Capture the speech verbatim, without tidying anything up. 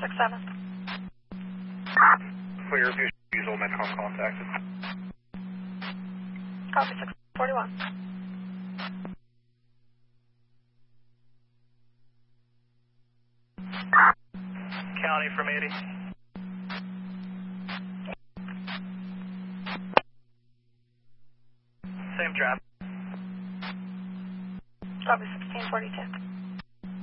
six seven. Clear visual Metcom contacted. Copy six forty-one. County from eighty. Same traffic. Copy sixteen forty-two.